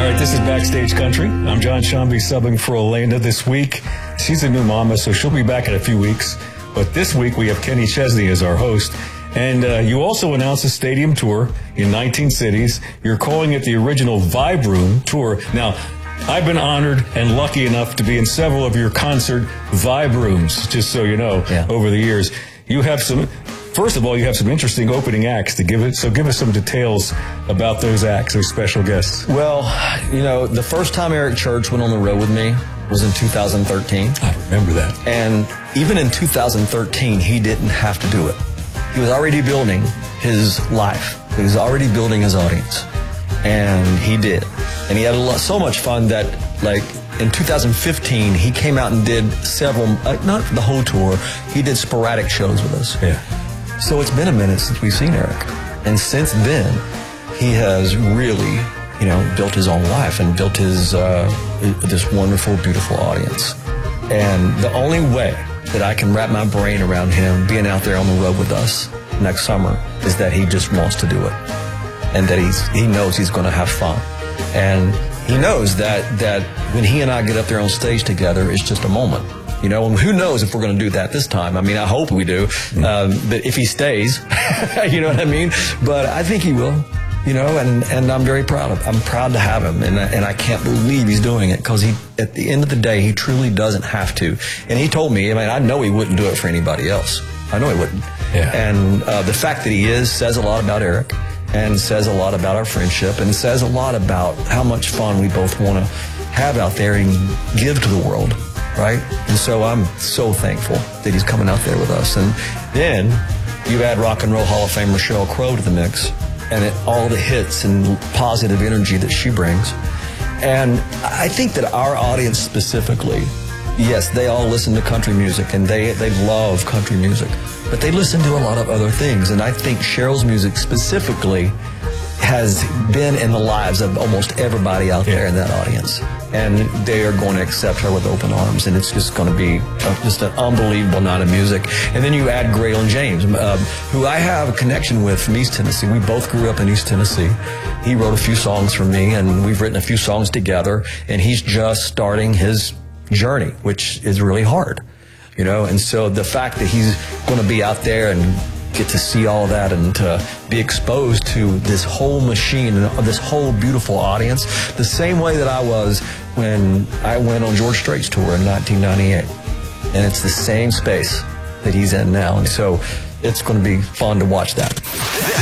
right, this is Backstage Country. I'm John Shambi subbing for Elena this week. She's a new mama, so she'll be back in a few weeks. But this week we have Kenny Chesney as our host. And you also announced a stadium tour in 19 cities. You're calling it the original Vibe Room Tour. Now, I've been honored and lucky enough to be in several of your concert Vibe Rooms, just so you know, over the years. You have first of all, you have some interesting opening acts to give it. So give us some details about those acts or special guests. Well, you know, the first time Eric Church went on the road with me was in 2013. I remember that. And even in 2013, he didn't have to do it. He was already building his life. He was already building his audience. And he did. And he had so much fun that, like, in 2015, he came out and did several, not the whole tour, he did sporadic shows with us. Yeah. So it's been a minute since we've seen Eric. And since then, he has really, you know, built his own life and built his, this wonderful, beautiful audience. And the only way that I can wrap my brain around him being out there on the road with us next summer is that he just wants to do it. And that he knows he's going to have fun. And he knows that when he and I get up there on stage together, it's just a moment. You know, and who knows if we're going to do that this time. I mean, I hope we do. But if he stays, you know what I mean? But I think he will, you know, and I'm very proud of him. I'm proud to have him. And I can't believe he's doing it because at the end of the day, he truly doesn't have to. And he told me, I mean, I know he wouldn't do it for anybody else. I know he wouldn't. Yeah. And the fact that he says a lot about Eric and says a lot about our friendship and says a lot about how much fun we both want to have out there and give to the world. Right? And so I'm so thankful that he's coming out there with us. And then you add Rock and Roll Hall of Famer Sheryl Crow to the mix and all the hits and positive energy that she brings. And I think that our audience specifically, yes, they all listen to country music and they love country music, but they listen to a lot of other things. And I think Sheryl's music specifically has been in the lives of almost everybody out there in that audience. And they are going to accept her with open arms, and it's just going to be just an unbelievable night of music. And then you add Graylin James, who I have a connection with from East Tennessee. We both grew up in East Tennessee. He wrote a few songs for me, and we've written a few songs together, and he's just starting his journey, which is really hard, you know. And so the fact that he's going to be out there and get to see all of that and to be exposed to this whole machine and this whole beautiful audience, the same way that I was when I went on George Strait's tour in 1998. And it's the same space that he's in now. And so it's going to be fun to watch that.